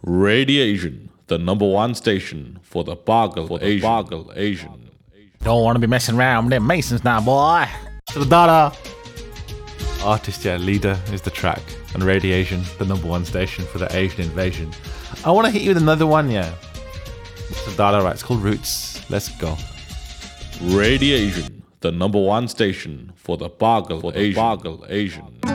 Radiation, the number one station for the Boggle Asian. Don't want to be messing around with them Masons now, boy. To the data. Artist, leader is the track, and Radiation, the number one station for the Asian invasion. I want to hit you with another one, What's the data, right? It's called Roots. Let's go. Radiation, the number one station for the Boggle Asian.